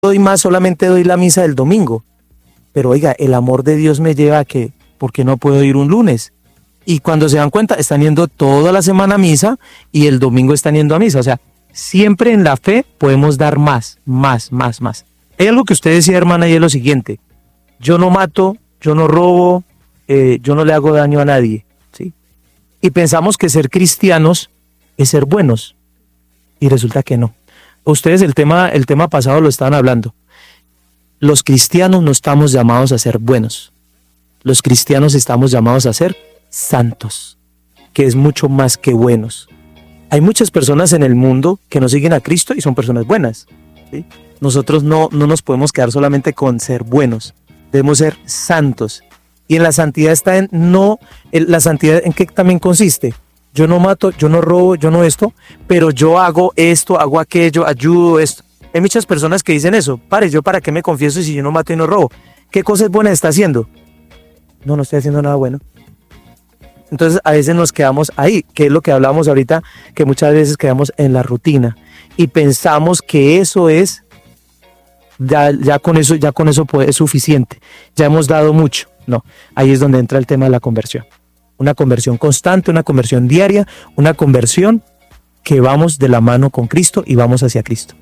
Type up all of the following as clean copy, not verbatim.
doy más, solamente doy la misa del domingo. Pero oiga, el amor de Dios me lleva a que, ¿por qué no puedo ir un lunes? Y cuando se dan cuenta, están yendo toda la semana a misa y el domingo están yendo a misa. O sea, siempre en la fe podemos dar más. Hay algo que usted decía, hermana, y es lo siguiente: yo no mato, yo no robo, yo no le hago daño a nadie, ¿sí? Y pensamos que ser cristianos es ser buenos, y resulta que no. Ustedes el tema pasado lo estaban hablando. Los cristianos no estamos llamados a ser buenos. Los cristianos estamos llamados a ser santos, que es mucho más que buenos. Hay muchas personas en el mundo que no siguen a Cristo y son personas buenas, ¿sí? Nosotros no nos podemos quedar solamente con ser buenos, debemos ser santos. Y en la santidad está la santidad ¿en qué también consiste? Yo no mato, yo no robo, yo no esto, pero yo hago esto, hago aquello, ayudo esto. Hay muchas personas que dicen eso: ¿yo para qué me confieso si yo no mato y no robo? ¿Qué cosas buenas está haciendo? No estoy haciendo nada bueno. Entonces a veces nos quedamos ahí, que es lo que hablábamos ahorita, que muchas veces quedamos en la rutina y pensamos que eso es, ya con eso es suficiente, ya hemos dado mucho. No, ahí es donde entra el tema de la conversión. Una conversión constante, una conversión diaria, una conversión que vamos de la mano con Cristo y vamos hacia Cristo.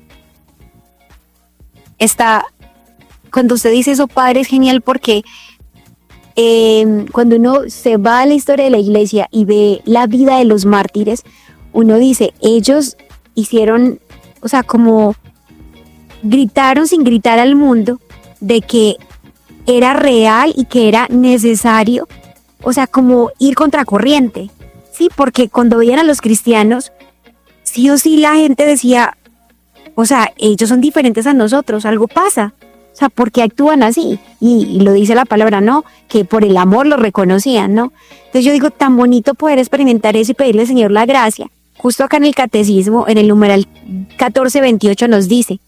Cuando usted dice eso, padre, es genial porque cuando uno se va a la historia de la iglesia y ve la vida de los mártires, uno dice, ellos hicieron, o sea, como gritaron sin gritar al mundo de que era real y que era necesario, o sea, como ir contracorriente, ¿sí? Porque cuando veían a los cristianos, sí o sí la gente decía, o sea, ellos son diferentes a nosotros, algo pasa. O sea, ¿por qué actúan así? Y lo dice la palabra, ¿no? Que por el amor lo reconocían, ¿no? Entonces yo digo, tan bonito poder experimentar eso y pedirle al Señor la gracia. Justo acá en el Catecismo, en el numeral 1428 nos dice: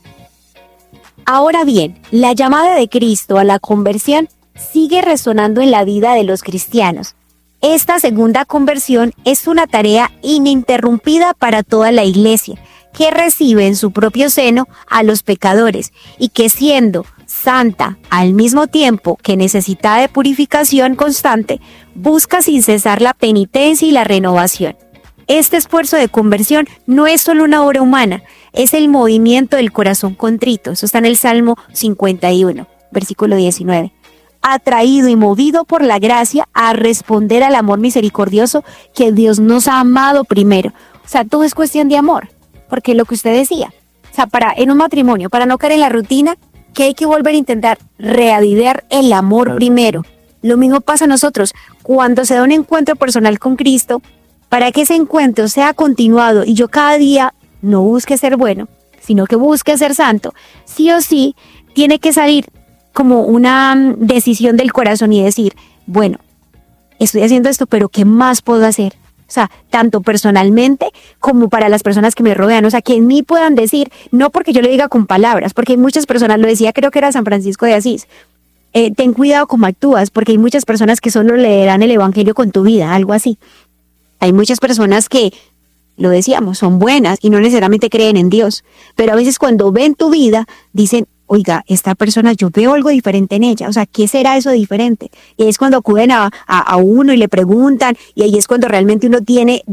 ahora bien, la llamada de Cristo a la conversión sigue resonando en la vida de los cristianos. Esta segunda conversión es una tarea ininterrumpida para toda la Iglesia, que recibe en su propio seno a los pecadores y que, siendo santa al mismo tiempo que necesitada de purificación constante, busca sin cesar la penitencia y la renovación. Este esfuerzo de conversión no es solo una obra humana, es el movimiento del corazón contrito. Eso está en el Salmo 51, versículo 19. Atraído y movido por la gracia a responder al amor misericordioso que Dios nos ha amado primero. O sea, todo es cuestión de amor. Porque lo que usted decía, o sea, en un matrimonio, para no caer en la rutina, que hay que volver a intentar reavivar el amor primero. Lo mismo pasa a nosotros. Cuando se da un encuentro personal con Cristo, para que ese encuentro sea continuado y yo cada día no busque ser bueno, sino que busque ser santo, sí o sí tiene que salir como una decisión del corazón y decir, bueno, estoy haciendo esto, pero ¿qué más puedo hacer? O sea, tanto personalmente como para las personas que me rodean. O sea, que en mí puedan decir, no porque yo le diga con palabras, porque hay muchas personas, lo decía, creo que era San Francisco de Asís, ten cuidado cómo actúas, porque hay muchas personas que solo leerán el evangelio con tu vida, algo así. Hay muchas personas que, lo decíamos, son buenas y no necesariamente creen en Dios, pero a veces cuando ven tu vida, dicen, oiga, esta persona, yo veo algo diferente en ella, o sea, ¿qué será eso diferente? Y es cuando acuden a uno y le preguntan, y ahí es cuando realmente uno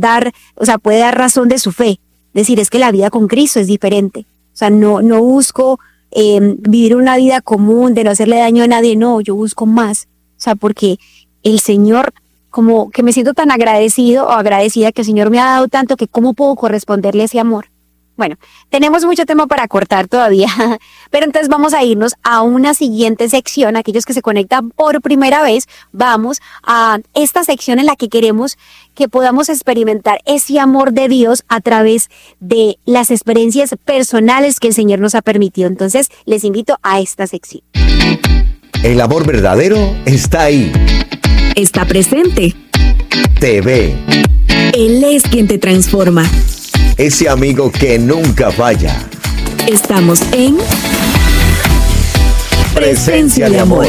puede dar razón de su fe, decir, es que la vida con Cristo es diferente, o sea, no busco vivir una vida común, de no hacerle daño a nadie, no, yo busco más, o sea, porque el Señor, como que me siento tan agradecido o agradecida que el Señor me ha dado tanto, que cómo puedo corresponderle ese amor. Bueno, tenemos mucho tema para cortar todavía, pero entonces vamos a irnos a una siguiente sección. Aquellos que se conectan por primera vez, vamos a esta sección en la que queremos que podamos experimentar ese amor de Dios a través de las experiencias personales que el Señor nos ha permitido. Entonces, les invito a esta sección. El amor verdadero está ahí. Está presente. Te ve. Él es quien te transforma. Ese amigo que nunca falla. Estamos en Presencia de Amor.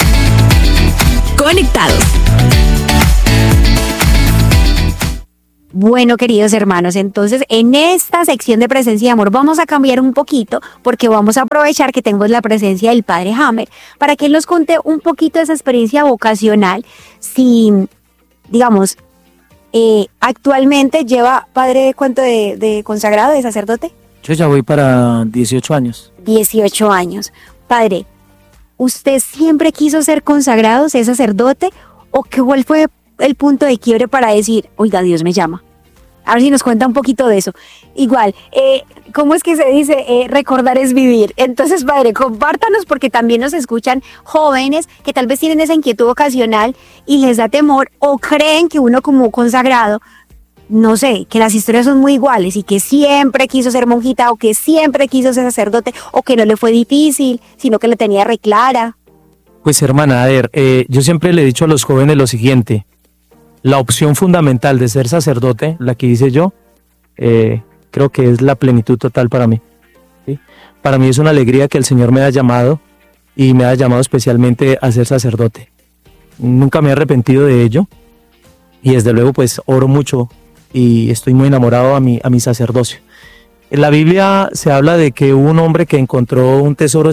Conectados. Bueno, queridos hermanos, entonces en esta sección de presencia y amor vamos a cambiar un poquito porque vamos a aprovechar que tenemos la presencia del Padre Hammer para que él nos cuente un poquito de esa experiencia vocacional. Si, digamos, actualmente lleva, Padre, ¿cuánto de consagrado, de sacerdote? Yo ya voy para 18 años. 18 años. Padre, ¿usted siempre quiso ser consagrado, ser sacerdote? ¿O cuál fue el punto de quiebre para decir, oiga, Dios me llama? A ver si nos cuenta un poquito de eso. Igual, ¿cómo es que se dice? Recordar es vivir. Entonces, Padre, compártanos porque también nos escuchan jóvenes que tal vez tienen esa inquietud ocasional y les da temor o creen que uno como consagrado, no sé, que las historias son muy iguales y que siempre quiso ser monjita o que siempre quiso ser sacerdote o que no le fue difícil, sino que le tenía reclara. Pues hermana, a ver, yo siempre le he dicho a los jóvenes lo siguiente. La opción fundamental de ser sacerdote, la que hice yo, creo que es la plenitud total para mí, ¿sí? Para mí es una alegría que el Señor me haya llamado y me haya llamado especialmente a ser sacerdote. Nunca me he arrepentido de ello y desde luego pues oro mucho y estoy muy enamorado a mi sacerdocio. En la Biblia se habla de que hubo un hombre que encontró un tesoro,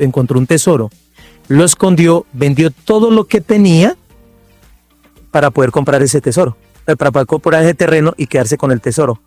lo escondió, vendió todo lo que tenía para poder comprar ese tesoro, para poder comprar ese terreno y quedarse con el tesoro.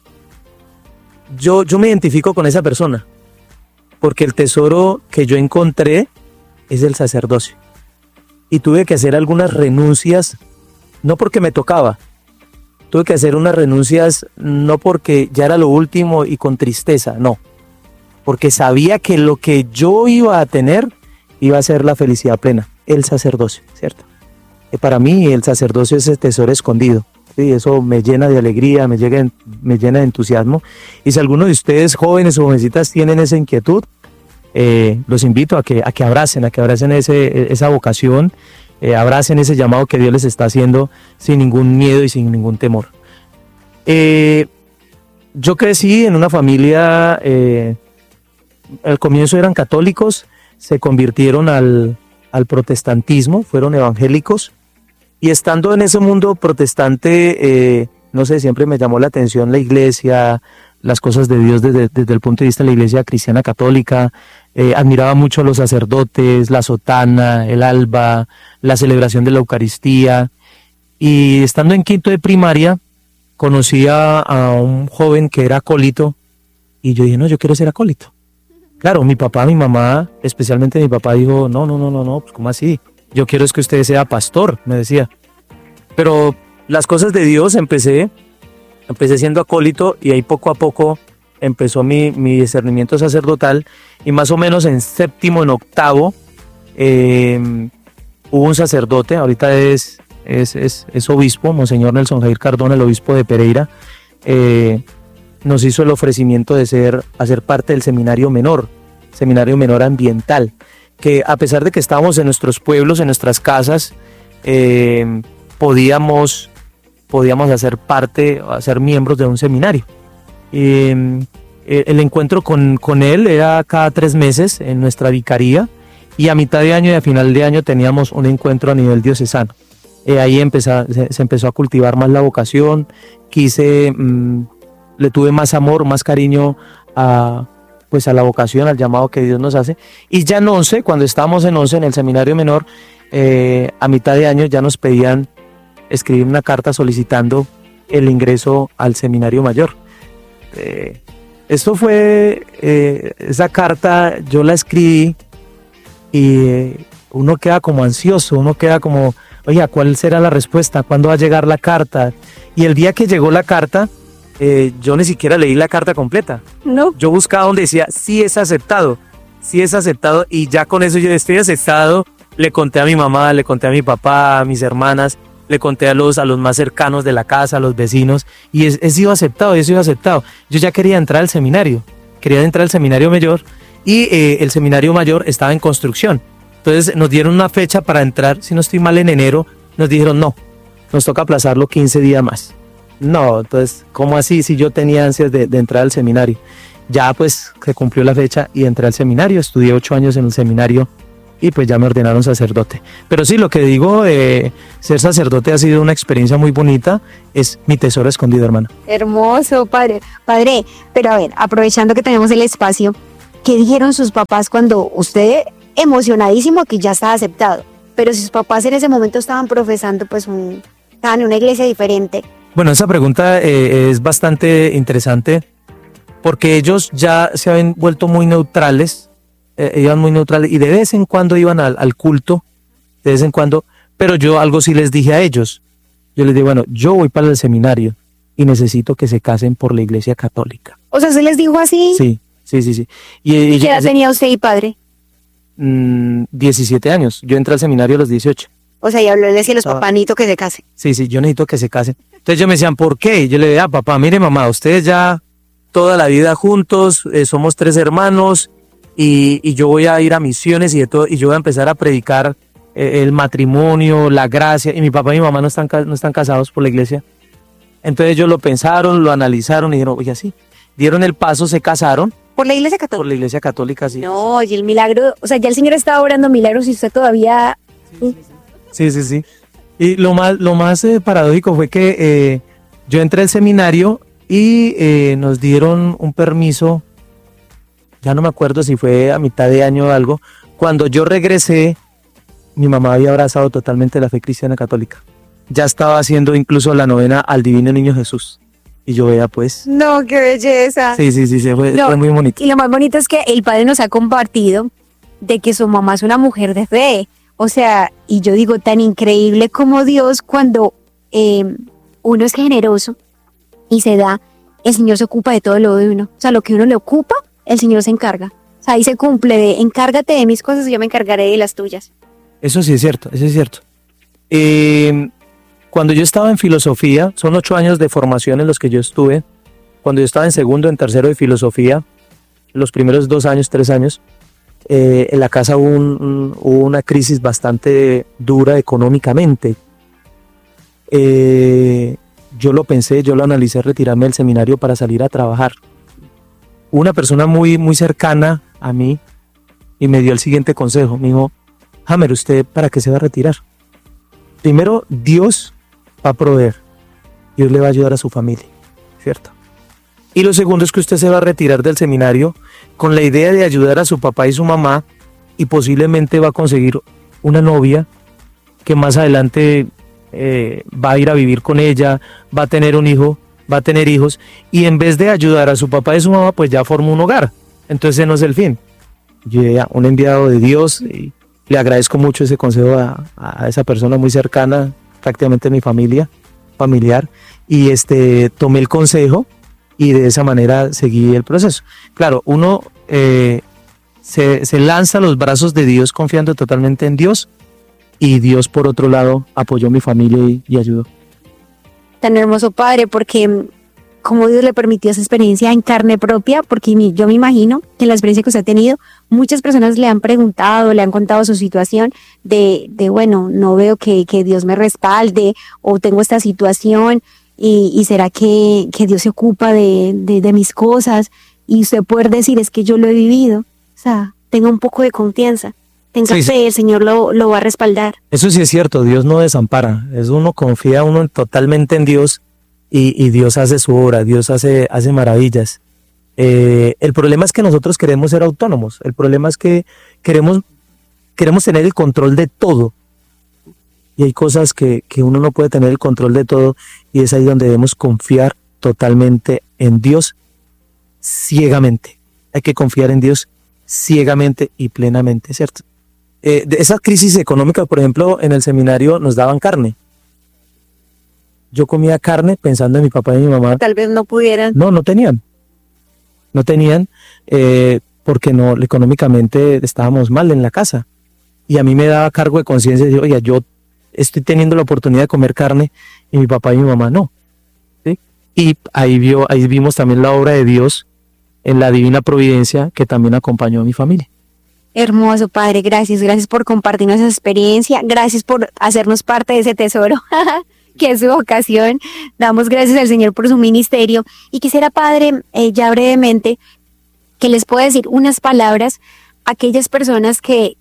Yo me identifico con esa persona, porque el tesoro que yo encontré es el sacerdocio. Y tuve que hacer algunas renuncias, no porque me tocaba, tuve que hacer unas renuncias no porque ya era lo último y con tristeza, no, porque sabía que lo que yo iba a tener iba a ser la felicidad plena, el sacerdocio, ¿cierto? Para mí el sacerdocio es el tesoro escondido, ¿sí? Eso me llena de alegría, me llena de entusiasmo. Y si alguno de ustedes, jóvenes o jovencitas, tienen esa inquietud, los invito a que abracen esa vocación, abracen ese llamado que Dios les está haciendo sin ningún miedo y sin ningún temor. Yo crecí en una familia, al comienzo eran católicos, se convirtieron al protestantismo, fueron evangélicos, y estando en ese mundo protestante, no sé, siempre me llamó la atención la iglesia, las cosas de Dios desde el punto de vista de la iglesia cristiana católica. Admiraba mucho a los sacerdotes, la sotana, el alba, la celebración de la Eucaristía, y estando en quinto de primaria conocí a un joven que era acólito y yo dije, no, yo quiero ser acólito. Claro, mi papá, mi mamá, especialmente mi papá dijo, no, pues ¿cómo así? Yo quiero es que usted sea pastor, me decía. Pero las cosas de Dios empecé siendo acólito y ahí poco a poco empezó mi discernimiento sacerdotal y más o menos en séptimo, en octavo, hubo un sacerdote, ahorita es obispo, Monseñor Nelson Jair Cardona, el obispo de Pereira, nos hizo el ofrecimiento de hacer parte del seminario menor ambiental, que a pesar de que estábamos en nuestros pueblos, en nuestras casas, podíamos hacer parte, ser miembros de un seminario. El encuentro con él era cada 3 meses en nuestra vicaría y a mitad de año y a final de año teníamos un encuentro a nivel diocesano. Ahí se empezó a cultivar más la vocación, le tuve más amor, más cariño a la vocación, al llamado que Dios nos hace. Y ya en 11, cuando estábamos en 11 en el seminario menor, a mitad de año ya nos pedían escribir una carta solicitando el ingreso al seminario mayor. Esa carta yo la escribí y uno queda como ansioso, uno queda como, oye, ¿cuál será la respuesta? ¿Cuándo va a llegar la carta? Y el día que llegó la carta, yo ni siquiera leí la carta completa. No. Yo buscaba donde decía, sí es aceptado, y ya con eso yo estoy aceptado. Le conté a mi mamá, le conté a mi papá, a mis hermanas, le conté a los más cercanos de la casa, a los vecinos, y he sido aceptado. Yo ya quería entrar al seminario mayor, y el seminario mayor estaba en construcción. Entonces nos dieron una fecha para entrar, si no estoy mal, en enero. Nos dijeron, no, nos toca aplazarlo 15 días más. No, entonces, ¿cómo así? Si yo tenía ansias de entrar al seminario. Ya pues se cumplió la fecha y entré al seminario, estudié 8 años en el seminario y pues ya me ordenaron sacerdote. Pero sí, lo que digo, ser sacerdote ha sido una experiencia muy bonita, es mi tesoro escondido, hermano. Hermoso, padre. Padre, pero a ver, aprovechando que tenemos el espacio, ¿qué dijeron sus papás cuando usted, emocionadísimo que ya estaba aceptado, pero si sus papás en ese momento estaban profesando, pues estaban en una iglesia diferente? Bueno, esa pregunta es bastante interesante porque ellos ya se habían vuelto muy neutrales, iban muy neutrales y de vez en cuando iban al culto, de vez en cuando, pero yo algo sí les dije a ellos. Yo les dije, bueno, yo voy para el seminario y necesito que se casen por la iglesia católica. O sea, ¿se les dijo así? Sí. ¿Y qué edad tenía usted y padre? 17 años, yo entré al seminario a los 18. O sea, y habló, le decía a los papanitos que se casen. Sí, yo necesito que se casen. Entonces ellos me decían, ¿por qué? Y yo le decía, papá, mire mamá, ustedes ya toda la vida juntos, somos 3 hermanos y yo voy a ir a misiones y de todo, y yo voy a empezar a predicar el matrimonio, la gracia, y mi papá y mi mamá no están casados por la iglesia. Entonces ellos lo pensaron, lo analizaron y dijeron, oye, así, dieron el paso, se casaron. ¿Por la iglesia católica? Por la iglesia católica, sí. No, y el milagro, o sea, ya el Señor estaba orando milagros y usted todavía... Sí. Y lo más paradójico fue que yo entré al seminario y nos dieron un permiso, ya no me acuerdo si fue a mitad de año o algo. Cuando yo regresé, mi mamá había abrazado totalmente la fe cristiana católica. Ya estaba haciendo incluso la novena al Divino Niño Jesús. Y yo veía pues... No, qué belleza. Sí, fue muy bonito. Y lo más bonito es que el padre nos ha compartido de que su mamá es una mujer de fe. O sea, y yo digo, tan increíble como Dios, cuando uno es generoso y se da, el Señor se ocupa de todo lo de uno. O sea, lo que uno le ocupa, el Señor se encarga. O sea, ahí se cumple de, encárgate de mis cosas y yo me encargaré de las tuyas. Eso sí es cierto, Cuando yo estaba en filosofía, son 8 años de formación en los que yo estuve. Cuando yo estaba en segundo, en tercero de filosofía, los primeros 2 años, 3 años, en la casa hubo una crisis bastante dura económicamente. Yo lo pensé, yo lo analicé, retirarme del seminario para salir a trabajar. Una persona muy, muy cercana a mí y me dio el siguiente consejo. Me dijo, Hamer, ¿usted para qué se va a retirar? Primero, Dios va a proveer. Dios le va a ayudar a su familia, ¿cierto? Y lo segundo es que usted se va a retirar del seminario con la idea de ayudar a su papá y su mamá y posiblemente va a conseguir una novia que más adelante va a ir a vivir con ella, va a tener un hijo, va a tener hijos y en vez de ayudar a su papá y su mamá pues ya forma un hogar. Entonces ese no es el fin. Yo era un enviado de Dios y le agradezco mucho ese consejo a esa persona muy cercana, prácticamente mi familiar, y tomé el consejo y de esa manera seguí el proceso. Claro, uno se lanza a los brazos de Dios confiando totalmente en Dios y Dios por otro lado apoyó a mi familia y ayudó. Tan hermoso, padre, porque como Dios le permitió esa experiencia en carne propia, porque yo me imagino que en la experiencia que usted ha tenido, muchas personas le han preguntado, le han contado su situación de bueno, no veo que Dios me respalde o tengo esta situación y será que Dios se ocupa de mis cosas y usted poder decir es que yo lo he vivido. O sea, tenga un poco de confianza, tenga fe, el Señor lo va a respaldar. Eso sí es cierto, Dios no desampara, uno confía totalmente en Dios. Y Dios hace su obra, Dios hace maravillas. El problema es que nosotros queremos ser autónomos, el problema es que queremos tener el control de todo. Y hay cosas que uno no puede tener el control de todo y es ahí donde debemos confiar totalmente en Dios ciegamente. Hay que confiar en Dios ciegamente y plenamente, ¿cierto? De esa crisis económica, por ejemplo, en el seminario nos daban carne. Yo comía carne pensando en mi papá y mi mamá. Tal vez no pudieran. No tenían. Porque económicamente estábamos mal en la casa. Y a mí me daba cargo de conciencia de decir, oye, yo estoy teniendo la oportunidad de comer carne y mi papá y mi mamá no. ¿Sí? Y ahí vimos también la obra de Dios en la divina providencia que también acompañó a mi familia. Hermoso, padre, gracias por compartirnos esa experiencia, gracias por hacernos parte de ese tesoro. Que es su vocación. Damos gracias al Señor por su ministerio. Y quisiera, padre, ya brevemente, que les pueda decir unas palabras a aquellas personas que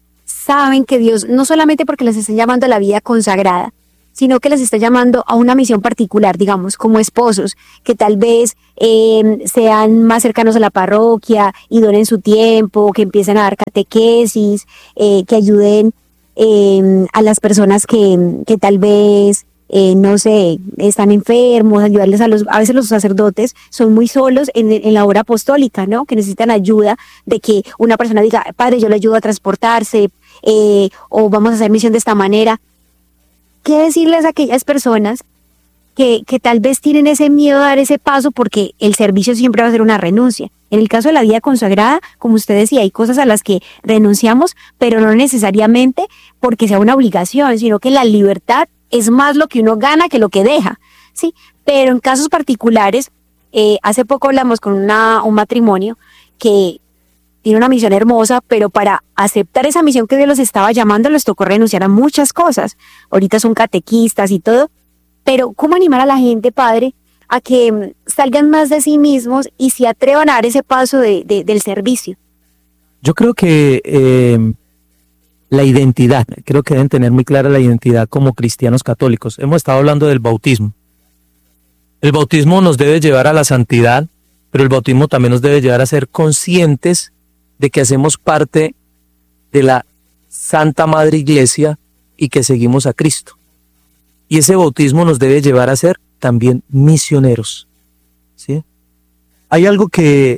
saben que Dios, no solamente porque les está llamando a la vida consagrada, sino que les está llamando a una misión particular, digamos, como esposos, que tal vez sean más cercanos a la parroquia y donen su tiempo, que empiecen a dar catequesis, que ayuden a las personas que tal vez, no sé, están enfermos, ayudarles a veces los sacerdotes son muy solos en la obra apostólica, ¿no? Que necesitan ayuda de que una persona diga, padre, yo le ayudo a transportarse, o vamos a hacer misión de esta manera. ¿Qué decirles a aquellas personas que tal vez tienen ese miedo a dar ese paso porque el servicio siempre va a ser una renuncia? En el caso de la vida consagrada, como usted decía, hay cosas a las que renunciamos, pero no necesariamente porque sea una obligación, sino que la libertad es más lo que uno gana que lo que deja, ¿sí? Pero en casos particulares, hace poco hablamos con un matrimonio que tiene una misión hermosa, pero para aceptar esa misión que Dios los estaba llamando, les tocó renunciar a muchas cosas. Ahorita son catequistas y todo, pero ¿cómo animar a la gente, padre, a que salgan más de sí mismos y se atrevan a dar ese paso del servicio? Yo creo que la identidad, creo que deben tener muy clara la identidad como cristianos católicos. Hemos estado hablando del bautismo. El bautismo nos debe llevar a la santidad, pero el bautismo también nos debe llevar a ser conscientes de que hacemos parte de la Santa Madre Iglesia y que seguimos a Cristo. Y ese bautismo nos debe llevar a ser también misioneros, ¿sí? Hay algo que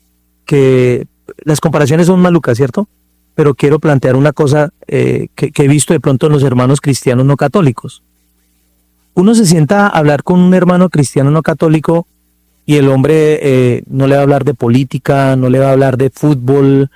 las comparaciones son malucas, ¿cierto? Pero quiero plantear una cosa que he visto de pronto en los hermanos cristianos no católicos. Uno se sienta a hablar con un hermano cristiano no católico y el hombre no le va a hablar de política, no le va a hablar de fútbol,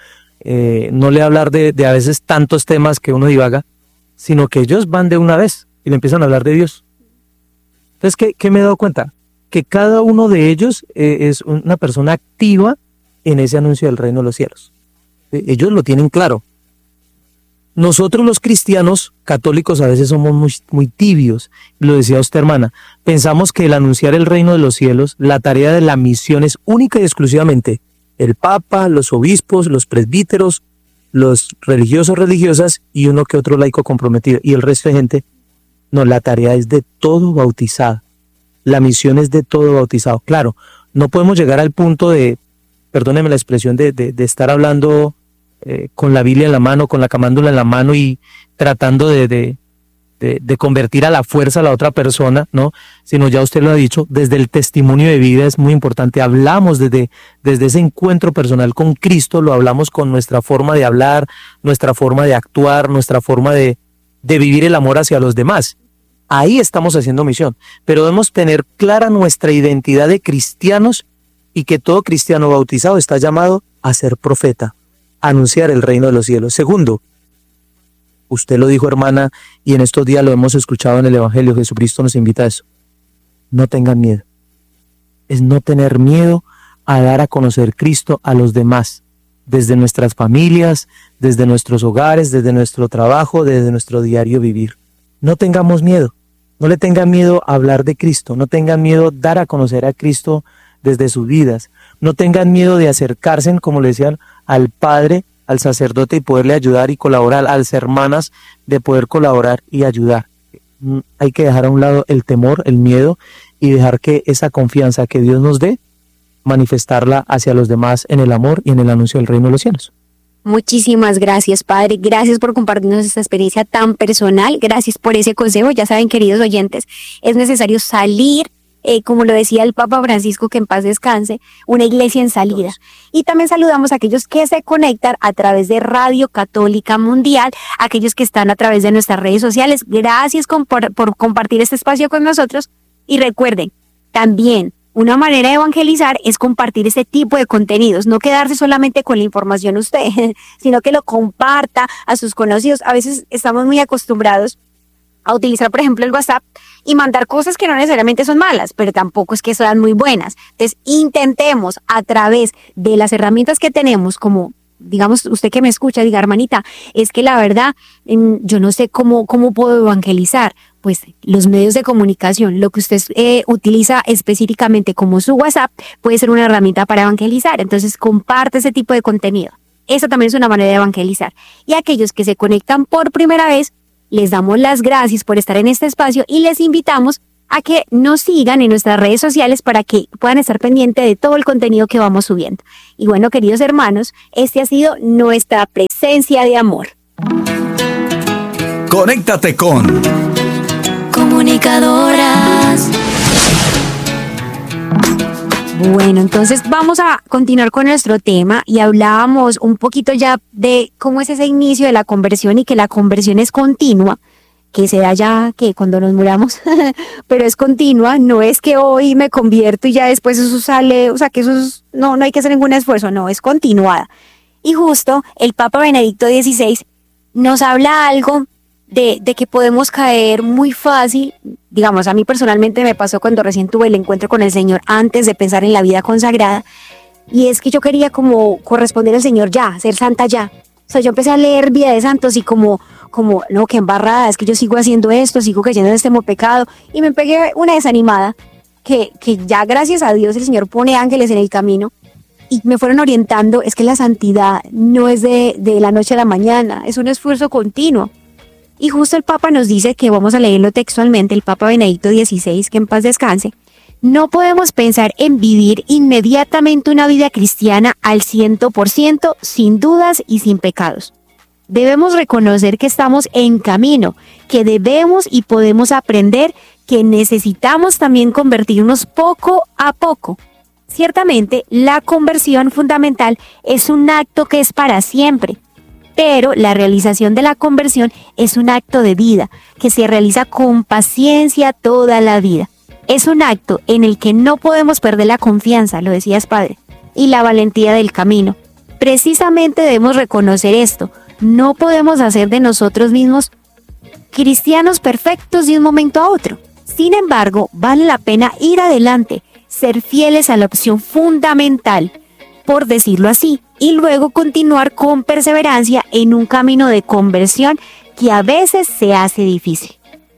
no le va a hablar de a veces tantos temas que uno divaga, sino que ellos van de una vez y le empiezan a hablar de Dios. Entonces, ¿qué me he dado cuenta? Que cada uno de ellos es una persona activa en ese anuncio del reino de los cielos. Ellos lo tienen claro. Nosotros los cristianos católicos a veces somos muy tibios. Lo decía usted, hermana. Pensamos que el anunciar el reino de los cielos, la tarea de la misión es única y exclusivamente el Papa, los obispos, los presbíteros, los religiosos, religiosas y uno que otro laico comprometido. Y el resto de gente, no, la tarea es de todo bautizado. La misión es de todo bautizado. Claro, no podemos llegar al punto de, perdóneme la expresión, de estar hablando con la Biblia en la mano, con la camándula en la mano y tratando de convertir a la fuerza a la otra persona, ¿no? Sino ya usted lo ha dicho, desde el testimonio de vida es muy importante. Hablamos desde ese encuentro personal con Cristo, lo hablamos con nuestra forma de hablar, nuestra forma de actuar, nuestra forma de vivir el amor hacia los demás. Ahí estamos haciendo misión, pero debemos tener clara nuestra identidad de cristianos y que todo cristiano bautizado está llamado a ser profeta, a anunciar el reino de los cielos. Segundo, usted lo dijo, hermana, y en estos días lo hemos escuchado en el Evangelio, Jesucristo nos invita a eso. No tengan miedo. Es no tener miedo a dar a conocer Cristo a los demás, desde nuestras familias, desde nuestros hogares, desde nuestro trabajo, desde nuestro diario vivir. No tengamos miedo. No le tengan miedo a hablar de Cristo, no tengan miedo a dar a conocer a Cristo desde sus vidas, no tengan miedo de acercarse, como le decían, al Padre, al sacerdote y poderle ayudar y colaborar, a las hermanas de poder colaborar y ayudar. Hay que dejar a un lado el temor, el miedo y dejar que esa confianza que Dios nos dé, manifestarla hacia los demás en el amor y en el anuncio del reino de los cielos. Muchísimas gracias, padre. Gracias por compartirnos esta experiencia tan personal. Gracias por ese consejo. Ya saben, queridos oyentes, es necesario salir, como lo decía el Papa Francisco, que en paz descanse, una iglesia en salida. Y también saludamos a aquellos que se conectan a través de Radio Católica Mundial, aquellos que están a través de nuestras redes sociales. Gracias por compartir este espacio con nosotros. Y recuerden, también una manera de evangelizar es compartir este tipo de contenidos, no quedarse solamente con la información usted, sino que lo comparta a sus conocidos. A veces estamos muy acostumbrados a utilizar, por ejemplo, el WhatsApp y mandar cosas que no necesariamente son malas, pero tampoco es que sean muy buenas. Entonces, intentemos a través de las herramientas que tenemos, como, digamos, usted que me escucha, diga, hermanita, es que la verdad, yo no sé cómo puedo evangelizar. Pues los medios de comunicación, lo que usted utiliza específicamente como su WhatsApp, puede ser una herramienta para evangelizar. Entonces, comparte ese tipo de contenido. esa también es una manera de evangelizar. Y a aquellos que se conectan por primera vez, les damos las gracias por estar en este espacio y les invitamos a que nos sigan en nuestras redes sociales para que puedan estar pendientes de todo el contenido que vamos subiendo. Y bueno, queridos hermanos, este ha sido nuestra presencia de amor. Conéctate con Comunicadoras. Bueno, entonces vamos a continuar con nuestro tema y hablábamos un poquito ya de cómo es ese inicio de la conversión y que la conversión es continua, que se da ya que cuando nos muramos, pero es continua, no es que hoy me convierto y ya después eso sale, o sea que no hay que hacer ningún esfuerzo, no, es continuada. Y justo el Papa Benedicto XVI nos habla algo de que podemos caer muy fácil. Digamos, a mí personalmente me pasó cuando recién tuve el encuentro con el Señor antes de pensar en la vida consagrada, y es que yo quería como corresponder al Señor ya, ser santa ya. O sea, yo empecé a leer vida de santos y como no, qué embarrada, es que yo sigo haciendo esto, sigo cayendo en este mismo pecado, y me pegué una desanimada que ya gracias a Dios el Señor pone ángeles en el camino y me fueron orientando. Es que la santidad no es de la noche a la mañana, es un esfuerzo continuo. Y justo el Papa nos dice, que vamos a leerlo textualmente, el Papa Benedicto XVI, que en paz descanse: no podemos pensar en vivir inmediatamente una vida cristiana al 100%, sin dudas y sin pecados. Debemos reconocer que estamos en camino, que debemos y podemos aprender, que necesitamos también convertirnos poco a poco. Ciertamente, la conversión fundamental es un acto que es para siempre, pero la realización de la conversión es un acto de vida, que se realiza con paciencia toda la vida. Es un acto en el que no podemos perder la confianza, lo decías, Padre, y la valentía del camino. Precisamente debemos reconocer esto. No podemos hacer de nosotros mismos cristianos perfectos de un momento a otro. Sin embargo, vale la pena ir adelante, ser fieles a la opción fundamental, por decirlo así, y luego continuar con perseverancia en un camino de conversión que a veces se hace difícil.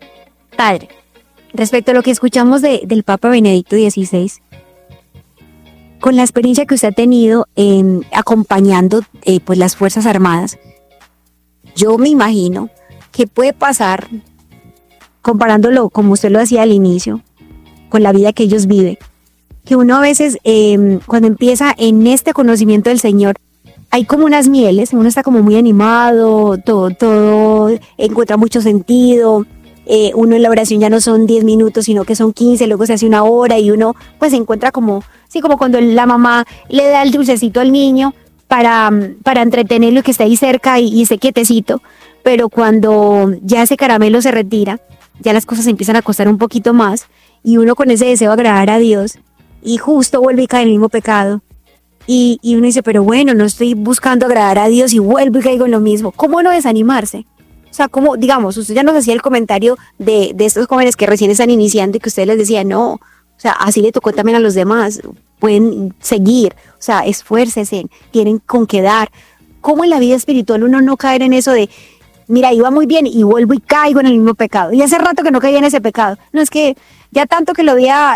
Padre, respecto a lo que escuchamos del Papa Benedicto XVI, con la experiencia que usted ha tenido acompañando pues las Fuerzas Armadas, yo me imagino que puede pasar, comparándolo como usted lo hacía al inicio, con la vida que ellos viven, que uno a veces cuando empieza en este conocimiento del Señor, hay como unas mieles, uno está como muy animado, todo encuentra mucho sentido, uno en la oración ya no son 10 minutos, sino que son 15, luego se hace una hora y uno pues se encuentra como, sí, como cuando la mamá le da el dulcecito al niño para entretenerlo y que esté ahí cerca y esté quietecito, pero cuando ya ese caramelo se retira, ya las cosas empiezan a costar un poquito más y uno con ese deseo de agradar a Dios y justo vuelve y cae en el mismo pecado. Y uno dice, pero bueno, no estoy buscando agradar a Dios y vuelvo y caigo en lo mismo. ¿Cómo no desanimarse? O sea, como, digamos, usted ya nos hacía el comentario de estos jóvenes que recién están iniciando y que usted les decía, no, o sea, así le tocó también a los demás, pueden seguir, o sea, esfuércese, tienen con qué dar. ¿Cómo en la vida espiritual uno no caer en eso de, mira, iba muy bien y vuelvo y caigo en el mismo pecado? Y hace rato que no caía en ese pecado. No, es que ya tanto que lo veía,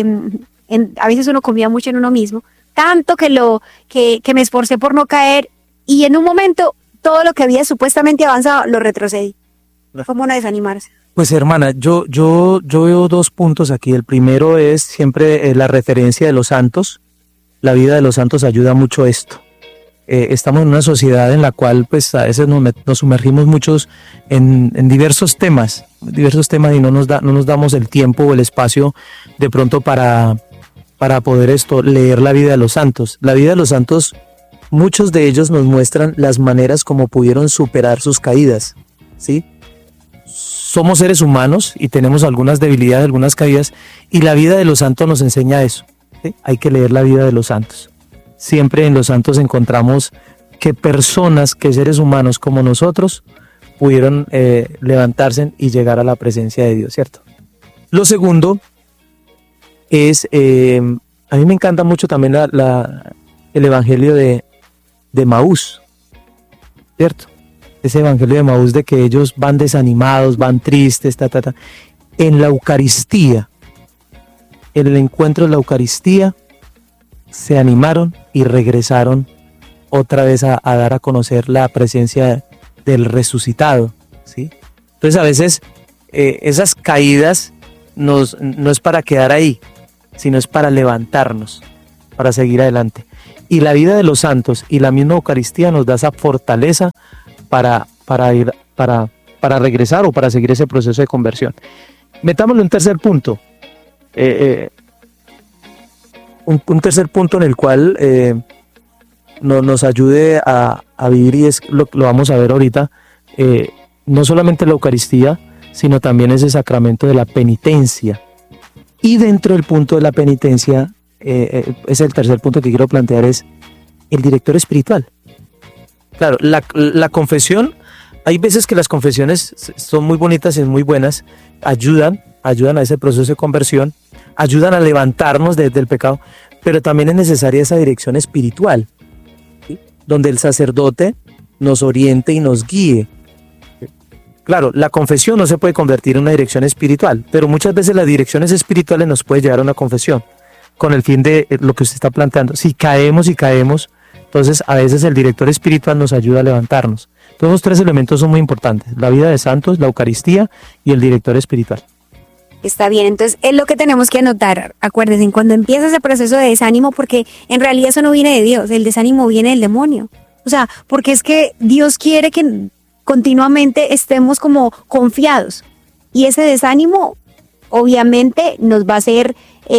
a veces uno confía mucho en uno mismo, tanto que me esforcé por no caer y en un momento todo lo que había supuestamente avanzado lo retrocedí. ¿Cómo no desanimarse? Pues hermana, yo veo dos puntos aquí. El primero es siempre la referencia de los santos. La vida de los santos ayuda mucho a esto. Estamos en una sociedad en la cual pues a veces nos sumergimos muchos en diversos temas y no nos damos el tiempo o el espacio de pronto para poder leer la vida de los santos. La vida de los santos, muchos de ellos nos muestran las maneras como pudieron superar sus caídas, ¿sí? Somos seres humanos y tenemos algunas debilidades, algunas caídas, y la vida de los santos nos enseña eso, ¿sí? Hay que leer la vida de los santos. Siempre en los santos encontramos que personas, que seres humanos como nosotros, pudieron levantarse y llegar a la presencia de Dios, ¿cierto? Lo segundo es, a mí me encanta mucho también el evangelio de Maús, ¿cierto? Ese evangelio de Maús de que ellos van desanimados, van tristes, En la Eucaristía, en el encuentro de la Eucaristía, se animaron y regresaron otra vez a dar a conocer la presencia del resucitado, ¿sí? Entonces a veces esas caídas no es para quedar ahí, sino es para levantarnos, para seguir adelante. Y la vida de los santos y la misma Eucaristía nos da esa fortaleza para regresar o para seguir ese proceso de conversión. Metámosle un tercer punto. Un tercer punto en el cual nos ayude a vivir, y es lo vamos a ver ahorita, no solamente la Eucaristía, sino también ese sacramento de la penitencia. Y dentro del punto de la penitencia, es el tercer punto que quiero plantear, es el director espiritual. Claro, la confesión, hay veces que las confesiones son muy bonitas y muy buenas, ayudan a ese proceso de conversión, ayudan a levantarnos desde el pecado, pero también es necesaria esa dirección espiritual, ¿sí? Donde el sacerdote nos oriente y nos guíe. Claro, la confesión no se puede convertir en una dirección espiritual, pero muchas veces las direcciones espirituales nos pueden llevar a una confesión, con el fin de lo que usted está planteando. Si caemos, entonces a veces el director espiritual nos ayuda a levantarnos. Todos los tres elementos son muy importantes: la vida de santos, la Eucaristía y el director espiritual. Está bien, entonces es lo que tenemos que anotar. Acuérdense, cuando empieza ese proceso de desánimo, porque en realidad eso no viene de Dios, el desánimo viene del demonio. O sea, porque es que Dios quiere que continuamente estemos como confiados. Y ese desánimo obviamente nos va a hacer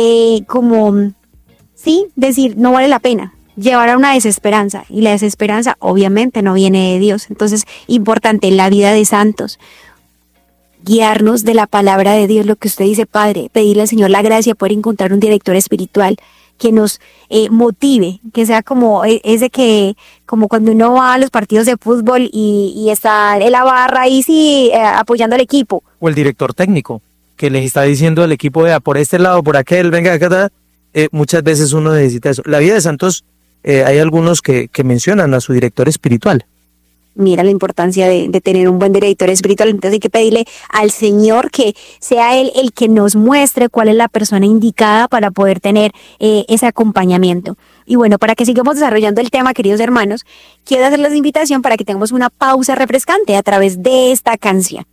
decir, no vale la pena, llevar a una desesperanza. Y la desesperanza obviamente no viene de Dios. Entonces, importante, la vida de santos, guiarnos de la palabra de Dios, lo que usted dice, Padre, pedirle al Señor la gracia de poder encontrar un director espiritual que nos motive, que sea como ese que, como cuando uno va a los partidos de fútbol y está en la barra ahí apoyando al equipo. O el director técnico, que les está diciendo al equipo, vea, por este lado, por aquel, venga acá. Muchas veces uno necesita eso. La vida de santos, hay algunos que mencionan a su director espiritual. Mira la importancia de tener un buen director espiritual. Entonces hay que pedirle al Señor que sea Él el que nos muestre cuál es la persona indicada para poder tener ese acompañamiento. Y bueno, para que sigamos desarrollando el tema, queridos hermanos, quiero hacerles la invitación para que tengamos una pausa refrescante a través de esta canción.